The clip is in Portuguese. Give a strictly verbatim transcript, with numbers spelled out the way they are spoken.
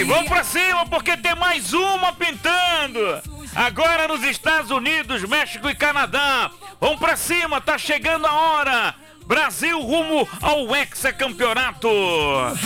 E vamos pra cima porque tem mais uma pintando. Agora nos Estados Unidos, México e Canadá. Vamos pra cima, tá chegando a hora. Brasil rumo ao hexacampeonato.